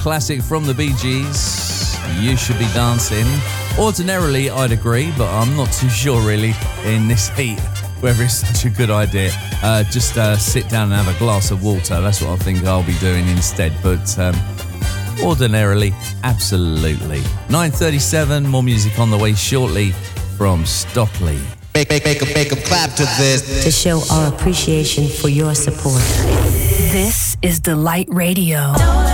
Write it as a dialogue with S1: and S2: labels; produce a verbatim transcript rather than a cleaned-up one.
S1: classic from the Bee Gees, You Should Be Dancing. Ordinarily, I'd agree, but I'm not too sure really in this heat whether it's such a good idea. Uh, just uh, sit down and have a glass of water. That's what I think I'll be doing instead. But um, ordinarily, absolutely. nine thirty-seven, more music on the way shortly from Stockley.
S2: Make, make, make, a, make a clap to this.
S3: To show our appreciation for your support.
S4: This is Delight Radio.